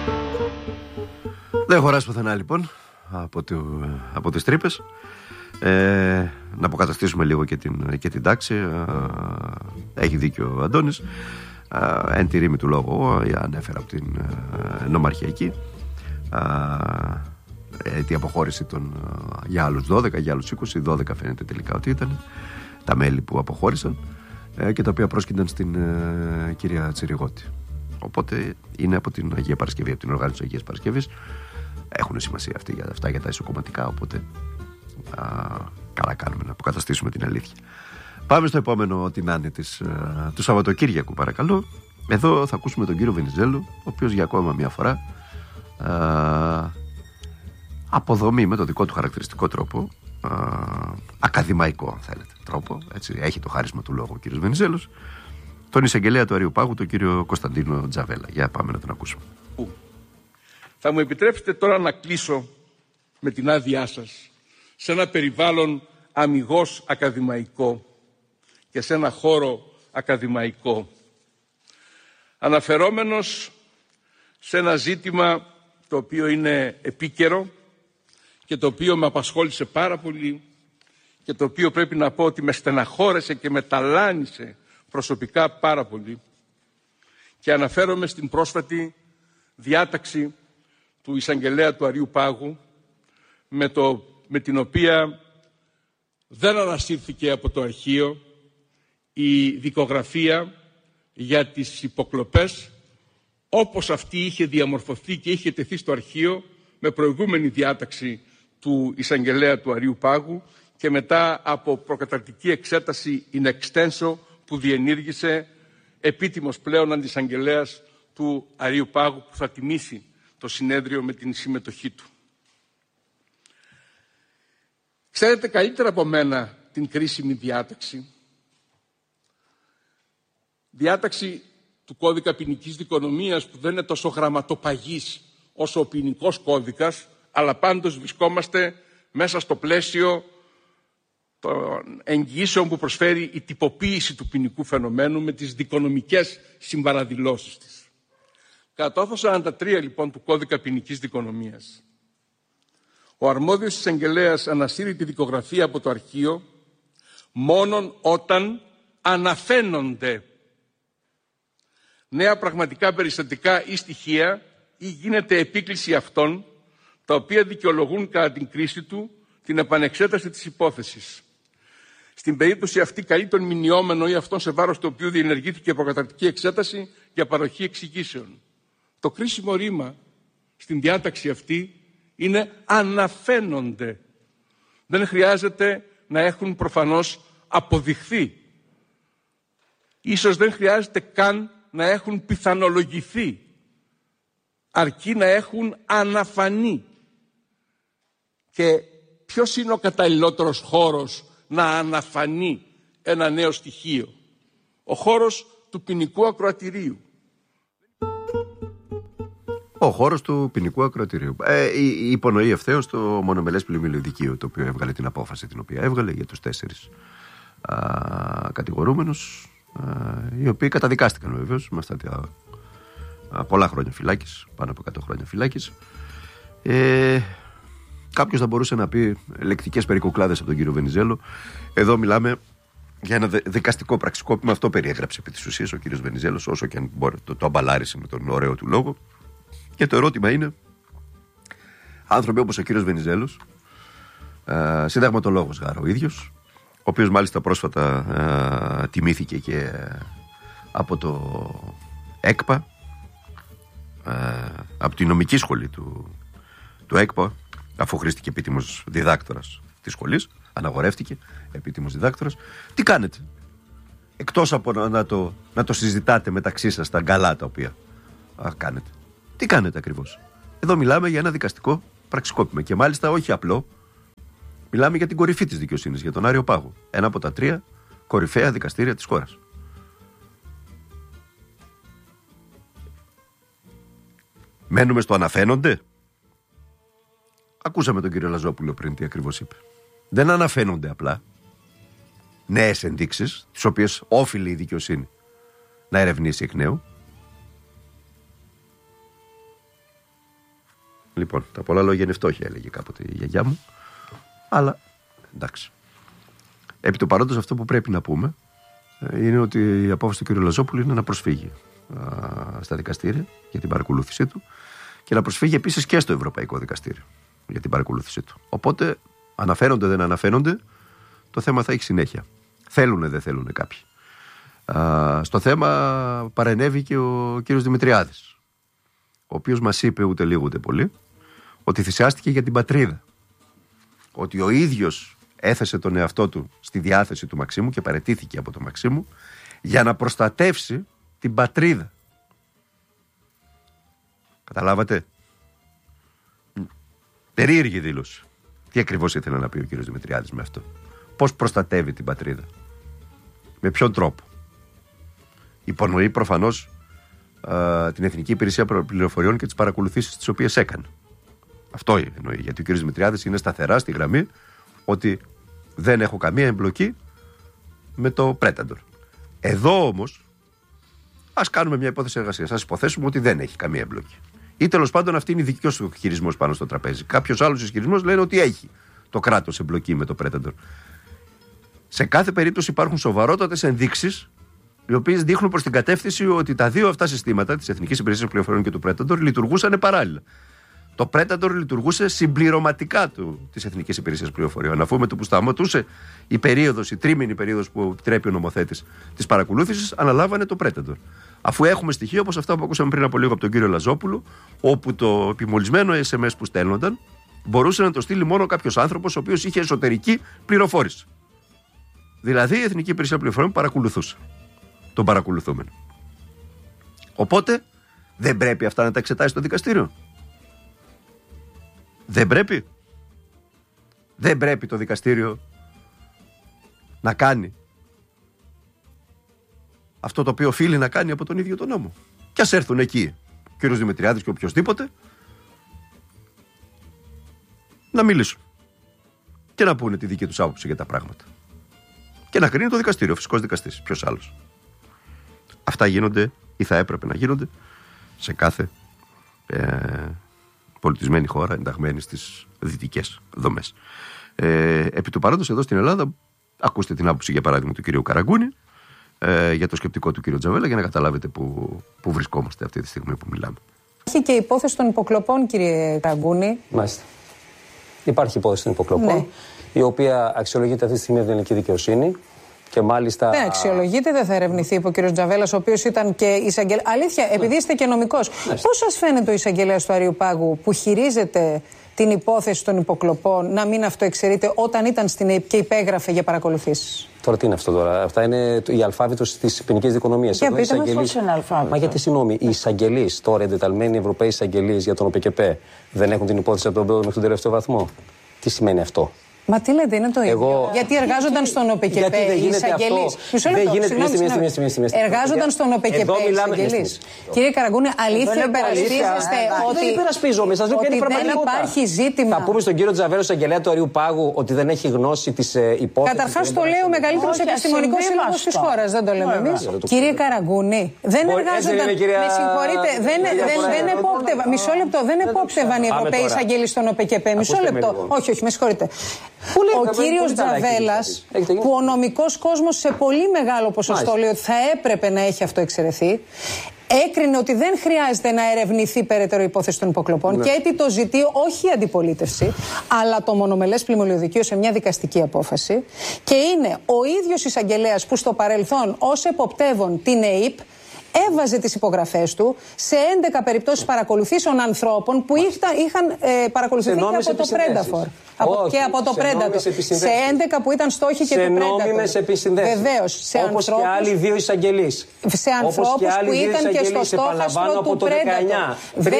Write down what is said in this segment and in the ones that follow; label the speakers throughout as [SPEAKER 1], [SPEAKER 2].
[SPEAKER 1] Δεν χωράς πουθενά λοιπόν από τις τρύπες. Να αποκαταστήσουμε λίγο και την τάξη. Έχει δίκιο ο Αντώνης. Εν τη ρήμη του λόγου ανέφερα από την νομαρχιακή τη αποχώρηση για άλλους 12, για άλλους 20. 12 φαίνεται τελικά ότι ήταν τα μέλη που αποχώρησαν και τα οποία πρόσκυνταν στην κυρία Τσιριγώτη. Οπότε είναι από την Αγία Παρασκευή, από την οργάνωση της Αγίας Παρασκευής. Έχουν σημασία αυτά για τα ισοκομματικά, οπότε καλά κάνουμε να αποκαταστήσουμε την αλήθεια. Πάμε στο επόμενο τινάνι του Σαββατοκύριακου, παρακαλώ. Εδώ θα ακούσουμε τον κύριο Βενιζέλο, ο οποίος για ακόμα μια φορά αποδομεί με το δικό του χαρακτηριστικό τρόπο, ακαδημαϊκό αν θέλετε τρόπο, έτσι, έχει το χάρισμα του λόγου ο κύριος Βενιζέλος, τον εισαγγελέα του Αριού Πάγου, τον κύριο Κωνσταντίνο Τζαβέλα. Για πάμε να τον ακούσουμε.
[SPEAKER 2] Θα μου επιτρέψετε τώρα να κλείσω με την άδειά σας σε ένα περιβάλλον αμιγώς ακαδημαϊκό και σε ένα χώρο ακαδημαϊκό, αναφερόμενος σε ένα ζήτημα το οποίο είναι επίκαιρο και το οποίο με απασχόλησε πάρα πολύ και το οποίο πρέπει να πω ότι με στεναχώρεσε και με ταλάνισε προσωπικά πάρα πολύ, και αναφέρομαι στην πρόσφατη διάταξη του εισαγγελέα του Αριού Πάγου, με την οποία δεν ανασύρθηκε από το αρχείο η δικογραφία για τις υποκλοπές όπως αυτή είχε διαμορφωθεί και είχε τεθεί στο αρχείο με προηγούμενη διάταξη του εισαγγελέα του Αριού Πάγου και μετά από προκαταρκτική εξέταση in extenso που διενήργησε επίτιμος πλέον αντισαγγελέας του Αριού Πάγου, που θα τιμήσει το συνέδριο με την συμμετοχή του. Ξέρετε καλύτερα από μένα την κρίσιμη διάταξη του κώδικα ποινικής δικονομίας, που δεν είναι τόσο γραμματοπαγής όσο ο ποινικός κώδικας, αλλά πάντως βρισκόμαστε μέσα στο πλαίσιο των εγγυήσεων που προσφέρει η τυποποίηση του ποινικού φαινομένου με τις δικονομικές συμπαραδηλώσεις της. Κατά το άρθρο 43 λοιπόν του κώδικα ποινικής δικονομίας, ο αρμόδιος εισαγγελέας ανασύρει τη δικογραφία από το αρχείο μόνον όταν αναφαίνονται νέα πραγματικά περιστατικά ή στοιχεία ή γίνεται επίκληση αυτών, τα οποία δικαιολογούν κατά την κρίση του την επανεξέταση της υπόθεσης. Στην περίπτωση αυτή καλεί τον μηνιόμενο ή αυτόν σε βάρος του οποίου διενεργήθηκε προκαταρκτική εξέταση για παροχή εξηγήσεων. Το κρίσιμο ρήμα στην διάταξη αυτή είναι αναφαίνονται. Δεν χρειάζεται να έχουν προφανώς αποδειχθεί. Ίσως δεν χρειάζεται καν να έχουν πιθανολογηθεί. Αρκεί να έχουν αναφανεί. Και ποιος είναι ο καταλληλότερος χώρος να αναφανεί ένα νέο στοιχείο? Ο χώρος του ποινικού ακροατηρίου.
[SPEAKER 1] Ο χώρος του ποινικού ακροατηρίου. Υπονοεί ευθέως το μονομελές πλημμυλιοδικείο, το οποίο έβγαλε την απόφαση την οποία έβγαλε για τους 4 κατηγορούμενους, οι οποίοι καταδικάστηκαν βεβαίως με αυτά τα πολλά χρόνια φυλάκης, πάνω από 100 χρόνια φυλάκης. Κάποιος θα μπορούσε να πει λεκτικές περικουκλάδες από τον κύριο Βενιζέλο. Εδώ μιλάμε για ένα δικαστικό πραξικόπημα. Αυτό περιέγραψε επί της ουσίας ο κύριος Βενιζέλος, όσο και αν το αμπαλάρισε με τον ωραίο του λόγο. Και το ερώτημα είναι, άνθρωποι όπως ο κύριος Βενιζέλος, συνταγματολόγος γάρα ο ίδιος, ο οποίος μάλιστα πρόσφατα τιμήθηκε και από το ΕΚΠΑ, από τη νομική σχολή του ΕΚΠΑ, αφού χρήστηκε επίτιμος διδάκτορας της σχολής, αναγορεύτηκε επίτιμος διδάκτορας. Τι κάνετε, εκτός από να το συζητάτε μεταξύ σας τα γκαλά τα οποία κάνετε? Τι κάνετε ακριβώς? Εδώ μιλάμε για ένα δικαστικό πραξικόπημα και μάλιστα όχι απλό. Μιλάμε για την κορυφή της δικαιοσύνης, για τον Άριο Πάγο, ένα από τα 3 κορυφαία δικαστήρια της χώρας. Μένουμε στο αναφαίνονται? Ακούσαμε τον κύριο Λαζόπουλο πριν τι ακριβώς είπε. Δεν αναφαίνονται απλά νέες ενδείξεις, τις οποίες όφιλε η δικαιοσύνη να ερευνήσει εκ νέου. Λοιπόν, τα πολλά λόγια είναι φτώχεια, έλεγε κάποτε η γιαγιά μου. Αλλά εντάξει. Επί του παρόντος, αυτό που πρέπει να πούμε είναι ότι η απόφαση του κ. Λαζόπουλου είναι να προσφύγει στα δικαστήρια για την παρακολούθησή του και να προσφύγει επίσης και στο Ευρωπαϊκό Δικαστήριο για την παρακολούθησή του. Οπότε, αναφέρονται δεν αναφέρονται, το θέμα θα έχει συνέχεια. Θέλουνε δεν θέλουνε κάποιοι. Στο θέμα παρενέβη και ο κ. Δημητριάδης, ο οποίος μας είπε ούτε λίγο ούτε πολύ ότι θυσιάστηκε για την πατρίδα. Ότι ο ίδιος έθεσε τον εαυτό του στη διάθεση του Μαξίμου και παραιτήθηκε από τον Μαξίμου για να προστατεύσει την πατρίδα. Καταλάβατε? Περίεργη δήλωση. Τι ακριβώς ήθελε να πει ο κύριος Δημητριάδης με αυτό? Πώς προστατεύει την πατρίδα? Με ποιον τρόπο? Υπονοεί προφανώς την Εθνική Υπηρεσία Πληροφοριών και τις παρακολουθήσεις τις οποίες έκανε. Αυτό εννοεί. Γιατί ο κύριος Δημητριάδης είναι σταθερά στη γραμμή ότι δεν έχω καμία εμπλοκή με το Predator. Εδώ όμως ας κάνουμε μια υπόθεση εργασίας. Ας υποθέσουμε ότι δεν έχει καμία εμπλοκή. Ή τέλος πάντων αυτή είναι δικός του χειρισμός πάνω στο τραπέζι. Κάποιος άλλος ισχυρισμός λένε ότι έχει το κράτος εμπλοκή με το Predator. Σε κάθε περίπτωση υπάρχουν σοβαρότατες ενδείξεις οι οποίες δείχνουν προς την κατεύθυνση ότι τα δύο αυτά συστήματα, της Εθνικής Υπηρεσίας Πληροφοριών και του Predator, λειτουργούσαν παράλληλα. Το Predator λειτουργούσε συμπληρωματικά της Εθνικής Υπηρεσίας Πληροφοριών. Αφού με το που σταματούσε η περίοδος, η τρίμηνη περίοδος που επιτρέπει ο νομοθέτης της παρακολούθησης, αναλάβανε το Predator. Αφού έχουμε στοιχεία όπως αυτά που ακούσαμε πριν από λίγο από τον κύριο Λαζόπουλο, όπου το επιμολυσμένο SMS που στέλνονταν μπορούσε να το στείλει μόνο κάποιος άνθρωπος ο οποίος είχε εσωτερική πληροφόρηση. Δηλαδή η Εθνική Υπηρεσία Πληροφοριών παρακολουθούσε τον παρακολουθούμενο. Οπότε δεν πρέπει αυτά να τα εξετάσει το δικαστήριο? Δεν πρέπει. Δεν πρέπει το δικαστήριο να κάνει αυτό το οποίο οφείλει να κάνει από τον ίδιο τον νόμο. Και ας έρθουν εκεί ο κύριος Δημητριάδης και οποιοσδήποτε να μιλήσουν και να πούνε τη δική τους άποψη για τα πράγματα. Και να κρίνει το δικαστήριο, ο φυσικός δικαστής. Ποιος άλλος? Αυτά γίνονται ή θα έπρεπε να γίνονται σε κάθε πολιτισμένη χώρα ενταγμένη στις δυτικές δομές. Επί του παρόντος εδώ στην Ελλάδα, ακούστε την άποψη για παράδειγμα του κυρίου Καραγκούνη για το σκεπτικό του κύριου Τζαβέλα για να καταλάβετε που βρισκόμαστε αυτή τη στιγμή που μιλάμε.
[SPEAKER 3] Υπάρχει και υπόθεση των υποκλοπών, κύριε Καραγκούνη.
[SPEAKER 4] Μάλιστα. Υπάρχει υπόθεση των υποκλοπών, ναι, η οποία αξιολογείται αυτή τη στιγμή από την ελληνική δικαιοσύνη. Και μάλιστα...
[SPEAKER 3] Δεν αξιολογείται, δεν θα ερευνηθεί, είπε ο κ. Τζαβέλας, ο οποίος ήταν και εισαγγελέας. Αλήθεια, επειδή είστε και νομικός, πώς σας φαίνεται ο εισαγγελέας του Αριουπάγου που χειρίζεται την υπόθεση των υποκλοπών να μην αυτοεξαιρείται όταν ήταν στην ΑΕΠ και υπέγραφε για παρακολουθήσεις?
[SPEAKER 4] Τώρα τι είναι αυτό τώρα? Αυτά είναι η αλφάβητος της ποινικής δικονομίας.
[SPEAKER 3] Για πείτε μας πώς είναι αλφάβητο.
[SPEAKER 4] Μα γιατί συγγνώμη, οι εισαγγελείς τώρα, εντεταλμένοι Ευρωπαίοι εισαγγελείς για τον ΟΠΚΠ, δεν έχουν την υπόθεση από τον πρώτο μέχρι τον τελευταίο βαθμό? Τι σημαίνει αυτό?
[SPEAKER 3] Μα τι λέτε, είναι το ίδιο. Γιατί εργάζονταν στον ΟΠΚΠ οι εισαγγελείς. Μισό λεπτό. Εργάζονταν στον ΟΠΚΠ οι εισαγγελείς. Κύριε Καραγκούνη, αλήθεια υπερασπίζεστε ότι δεν υπάρχει ζήτημα?
[SPEAKER 4] Θα πούμε στον κύριο Τζαβέλα, εισαγγελέα του Αριουπάγου, ότι δεν έχει γνώση της υπόθεσης?
[SPEAKER 3] Καταρχάς το λέει ο μεγαλύτερος επιστημονικός σύλλογος της χώρας, δεν το λέμε εμείς. Κύριε Καραγκούνη, δεν εργάζονταν. Με συγχωρείτε, δεν επόπτευαν. Μισό λεπτό, δεν επόπτευαν οι Ευρωπαίοι εισαγγελείς στον ΟΠΚΠ. Μισό λεπτό. Όχι, με συγχωρείτε. Ο κύριος Τζαβέλας, που ο νομικός κόσμος σε πολύ μεγάλο ποσοστό λέει ότι θα έπρεπε να έχει αυτοεξαιρεθεί, έκρινε ότι δεν χρειάζεται να ερευνηθεί περαιτέρω υπόθεση των υποκλοπών, και έτσι το ζητεί όχι η αντιπολίτευση, αλλά το μονομελές πλημμυλιωδικείο σε μια δικαστική απόφαση. Και είναι ο ίδιος εισαγγελέας που στο παρελθόν ως εποπτεύων την ΕΕΠ έβαζε τις υπογραφές του σε 11 περιπτώσεις παρακολουθήσεων ανθρώπων που είχαν παρακολουθηθεί και από το Predator. Και από το Predator. Σε 11 που ήταν στόχοι και του Predator.
[SPEAKER 4] Σε νόμιμες επισυνδέσεις.
[SPEAKER 3] Βεβαίως.
[SPEAKER 4] Όπως και άλλοι δύο εισαγγελείς.
[SPEAKER 3] Σε ανθρώπους που ήταν και στο στόχαστρο του Predator.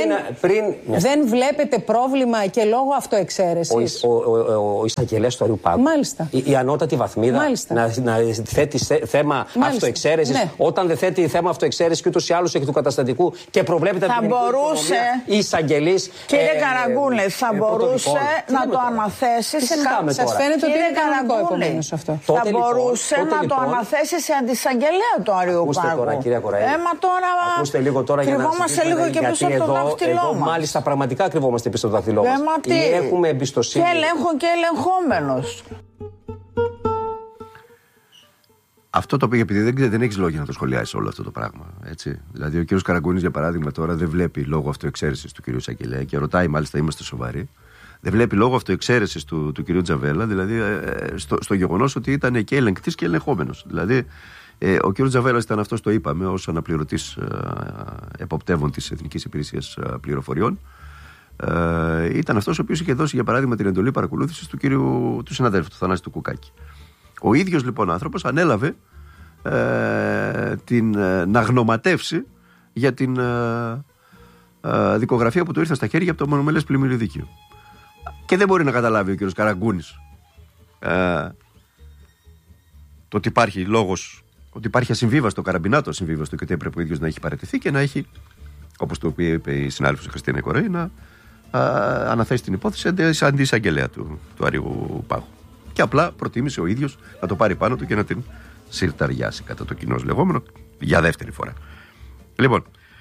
[SPEAKER 3] Δεν βλέπετε πρόβλημα και λόγω αυτοεξαίρεσης?
[SPEAKER 4] Ο εισαγγελέας του Αριουπάγου, η ανώτατη βαθμίδα, να θέτει θέμα αυτοεξαίρεσης, όταν δεν θέτει θέμα αυτοεξαίρεσης εξαίρεση και ούτως ή άλλως εκ του καταστατικού και προβλέπεται από την εισαγγελής.
[SPEAKER 5] Κύριε Καραγκούνη, θα μπορούσε να το αναθέσει σε κάποιο.
[SPEAKER 3] Σας φαίνεται ότι είναι κανονικό επομένως αυτό.
[SPEAKER 5] Θα μπορούσε να το αναθέσει σε αντισαγγελέα του Αριού Πάγου.
[SPEAKER 4] Ακούστε τώρα, κυρία Κοραή.
[SPEAKER 5] Ακούστε λίγο τώρα για να
[SPEAKER 4] κρυβόμαστε
[SPEAKER 5] λίγο και πίσω από το δάχτυλό μας.
[SPEAKER 4] Μάλιστα, πραγματικά κρυβόμαστε πίσω από το δάχτυλό μας. Έχουμε εμπιστοσύνη.
[SPEAKER 5] Και έλεγχο και ελεγχόμενος.
[SPEAKER 1] Αυτό το οποίο, επειδή δεν έχεις λόγια να το σχολιάσεις όλο αυτό το πράγμα. Έτσι. Δηλαδή, ο κύριος Καραγκούνης, για παράδειγμα, τώρα δεν βλέπει λόγω αυτοεξαίρεσης του κυρίου Εισαγγελέα και ρωτάει, μάλιστα, είμαστε σοβαροί. Δεν βλέπει λόγω αυτοεξαίρεσης του κυρίου Τζαβέλα, δηλαδή στο γεγονός ότι ήταν και ελεγκτής και ελεγχόμενος. Δηλαδή, ο κύριος Τζαβέλας ήταν αυτός, το είπαμε, ως αναπληρωτής εποπτεύων της Εθνικής Υπηρεσίας Πληροφοριών. Ήταν αυτός ο οποίος είχε δώσει, για παράδειγμα, την εντολή παρακολούθησης του συναδέλφου του Θανάση του Κουκάκη. Ο ίδιος λοιπόν άνθρωπος ανέλαβε να γνωματεύσει για την δικογραφία που του ήρθε στα χέρια από το μονομελές πλημμύριο δίκαιο. Και δεν μπορεί να καταλάβει ο κύριος Καραγκούνης το ότι υπάρχει λόγος, ότι υπάρχει ασυμβίβαστο, καραμπινάτο ασυμβίβαστο και ότι έπρεπε ο ίδιος να έχει παραιτηθεί και να έχει, όπως το είπε η συνάδελφος Χριστίνα Κοραή, να αναθέσει την υπόθεση σαν αντισαγγελέα του Αριού Πάγου. Και απλά προτίμησε ο ίδιος να το πάρει πάνω του και να την συρταριάσει, κατά το κοινώς λεγόμενο, για δεύτερη φορά. Λοιπόν,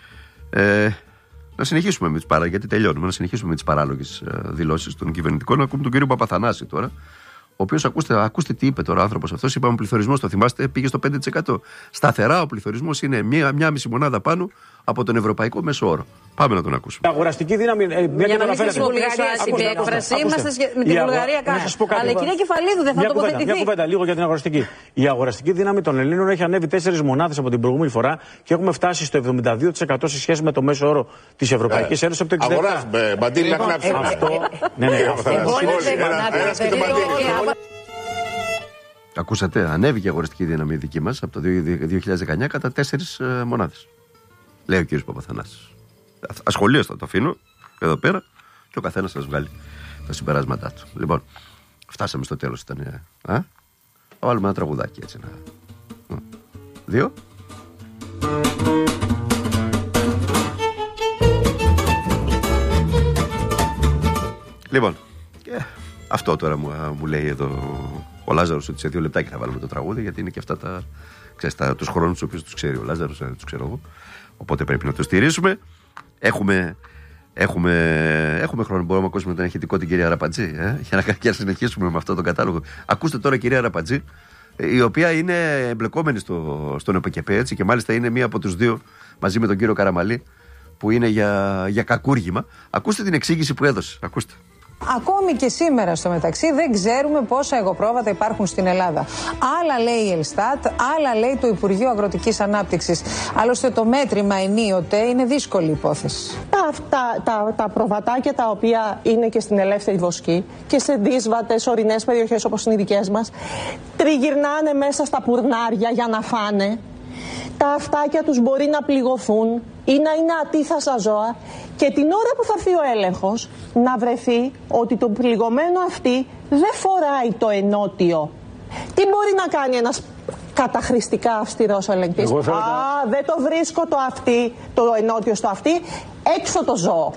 [SPEAKER 1] να συνεχίσουμε με τις γιατί τελειώνουμε, να συνεχίσουμε με τις παράλογες δηλώσεις των κυβερνητικών. Να ακούμε τον κύριο Παπαθανάση τώρα, ο οποίος, ακούστε τι είπε τώρα ο άνθρωπος αυτός. Είπαμε, ο πληθωρισμός, το θυμάστε, πήγε στο 5%. Σταθερά ο πληθωρισμός είναι μία μισή μονάδα πάνω από τον ευρωπαϊκό μέσο όρο. Πάμε να τον ακούσουμε.
[SPEAKER 6] Η αγοραστική δύναμη.
[SPEAKER 7] Για να μην στη Βουλγαρία η έκφραση, είμαστε με τη Βουλγαρία κάτω. Αλλά η κυρία Κεφαλίδου δεν θα τοποθετηθεί.
[SPEAKER 6] Μια κουβέντα λίγο για την αγοραστική. Η αγοραστική δύναμη των Ελλήνων έχει ανέβει 4 μονάδες από την προηγούμενη φορά και έχουμε φτάσει στο 72% σε σχέση με το μέσο όρο της Ευρωπαϊκής Ένωσης από το 60%.
[SPEAKER 8] Αγοράζουμε, Μπαντήλη να κνάψουμε.
[SPEAKER 1] Ακούσατε, ανέβηκε η αγοραστική δύναμη δική μας από το 2019 κατά 4 μονάδες. Λέει ο κύριος Παπαθανάσης. Ασχολίαστα το αφήνω εδώ πέρα και ο καθένας θα βγάλει τα συμπεράσματά του. Λοιπόν, φτάσαμε στο τέλος. Ήταν. Θα βάλουμε ένα τραγουδάκι έτσι. 2. Λοιπόν, αυτό τώρα μου λέει εδώ ο Λάζαρος, ότι σε 2 λεπτάκια θα βάλουμε το τραγούδι, γιατί είναι και αυτά τους χρόνους τους οποίους τους ξέρει ο Λάζαρος, τους ξέρω εγώ. Οπότε πρέπει να το στηρίσουμε. Έχουμε χρόνο, μπορούμε να ακούσουμε τον ηχητικό την κυρία Αραπατζή, για να συνεχίσουμε με αυτό τον κατάλογο. Ακούστε τώρα κυρία Αραπατζή, η οποία είναι εμπλεκόμενη στον ΕΠΚΠ, έτσι, και μάλιστα είναι μία από τους 2 μαζί με τον κύριο Καραμαλή που είναι για κακούργημα. Ακούστε την εξήγηση που έδωσε. Ακούστε.
[SPEAKER 3] Ακόμη και σήμερα στο μεταξύ δεν ξέρουμε πόσα εγωπρόβατα υπάρχουν στην Ελλάδα. Άλλα λέει η Ελστάτ, άλλα λέει το Υπουργείο Αγροτικής Ανάπτυξης. Άλλωστε το μέτρημα ενίοτε είναι δύσκολη υπόθεση.
[SPEAKER 9] Τα προβατάκια τα οποία είναι και στην ελεύθερη βοσκή και σε δύσβατες ορεινές περιοχές όπως είναι οι δικές μας, τριγυρνάνε μέσα στα πουρνάρια για να φάνε. Τα αυτάκια τους μπορεί να πληγωθούν ή να είναι ατίθασα ζώα και την ώρα που θα έρθει ο έλεγχος να βρεθεί ότι το πληγωμένο αυτή δεν φοράει το ενότιο. Τι μπορεί να κάνει ένας καταχρηστικά αυστηρός ελεγκτής? Δεν το βρίσκω το ενότιο στο αυτή, έξω το ζώο.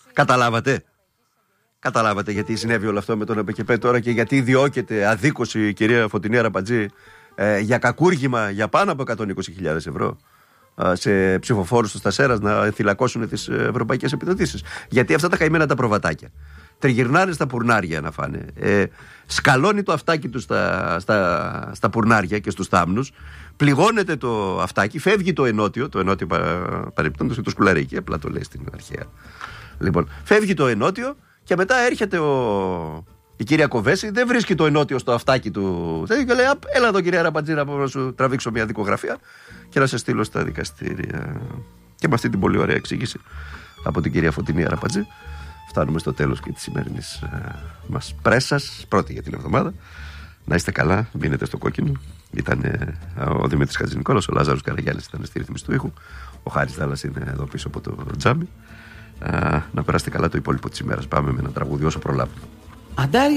[SPEAKER 1] Καταλάβατε γιατί συνέβη όλο αυτό με τον ΕΠΚΠ τώρα και γιατί διώκεται αδίκως η κυρία Φωτεινή Αραπατζή για κακούργημα για πάνω από 120.000 ευρώ σε ψηφοφόρους του Στασέρας να θυλακώσουν τις ευρωπαϊκές επιδοτήσεις. Γιατί αυτά τα καημένα τα προβατάκια τριγυρνάνε στα πουρνάρια να φάνε, σκαλώνει το αυτάκι του στα πουρνάρια και στους θάμνους, πληγώνεται το αυτάκι, φεύγει το ενότιο παρεμπιπτόντως και το σκουλαρίκι, απλά το λέει στην αρχαία. Λοιπόν, φεύγει το ενότιο και μετά έρχεται η κυρία Κοβέση, δεν βρίσκει το ενότιο στο αυτάκι του και λέει, έλα εδώ κυρία Αραπατζή να σου τραβήξω μια δικογραφία και να σε στείλω στα δικαστήρια. Και με αυτή την πολύ ωραία εξήγηση από την κυρία Φωτεινή Αραπατζή φτάνουμε στο τέλος και της σημερινής μας πρέσας, πρώτη για την εβδομάδα. Να είστε καλά, μείνετε στο κόκκινο. Ήταν ο Δημήτρης Χατζηνικόλας, ο Λάζαρος Καραγιάννης ήταν στη ρύθμιση του ήχου, ο Χάρης Δάλλας είναι εδώ πίσω από το τζάμι. Να περάσετε καλά το υπόλοιπο της ημέρας. Πάμε με ένα τραγούδι όσο προλάβουμε.